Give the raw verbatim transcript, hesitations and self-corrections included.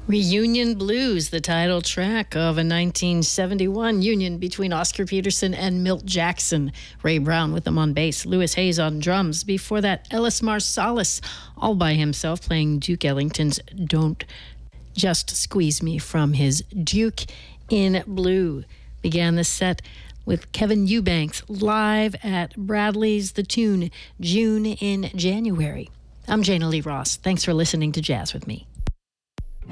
Reunion Blues, the title track of a nineteen seventy-one union between Oscar Peterson and Milt Jackson. Ray Brown with them on bass, Louis Hayes on drums. Before that, Ellis Marsalis, all by himself, playing Duke Ellington's Don't Just Squeeze Me from his Duke in Blue. Began the set with Kevin Eubanks live at Bradley's The Tune, June in January. I'm Jana Lee Ross. Thanks for listening to Jazz with Me.